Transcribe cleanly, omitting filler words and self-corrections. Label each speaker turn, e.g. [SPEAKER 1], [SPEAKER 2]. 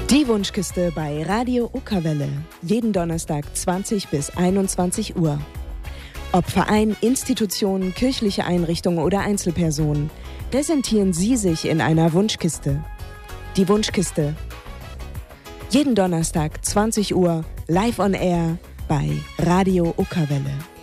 [SPEAKER 1] Die Wunschkiste bei Radio Okerwelle. Jeden Donnerstag 20 bis 21 Uhr. Ob Verein, Institutionen, kirchliche Einrichtungen oder Einzelpersonen, präsentieren Sie sich in einer Wunschkiste. Die Wunschkiste. Jeden Donnerstag 20 Uhr live on air bei Radio Okerwelle.